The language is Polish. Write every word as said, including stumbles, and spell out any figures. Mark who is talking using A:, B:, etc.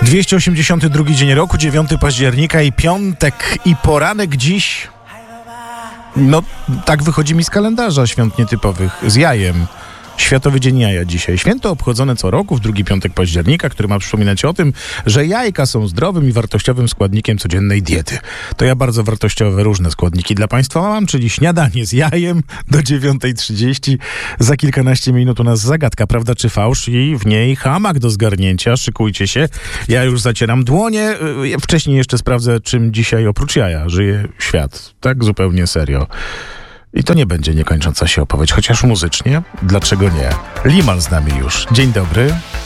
A: dwieście osiemdziesiąty drugi dzień roku, dziewiątego października i piątek i poranek dziś. No, tak wychodzi mi z kalendarza świąt nietypowych, z jajem. Światowy Dzień Jaja dzisiaj. Święto obchodzone co roku w drugi piątek października, który ma przypominać o tym, że jajka są zdrowym i wartościowym składnikiem codziennej diety. To ja bardzo wartościowe różne składniki dla Państwa mam, czyli śniadanie z jajem do dziewiątej trzydzieści. Za kilkanaście minut u nas zagadka, prawda czy fałsz, i w niej hamak do zgarnięcia. Szykujcie się. Ja już zacieram dłonie. Wcześniej jeszcze sprawdzę, czym dzisiaj oprócz jaja żyje świat. Tak zupełnie serio. I to nie będzie niekończąca się opowieść, chociaż muzycznie, dlaczego nie? Liman z nami już. Dzień dobry.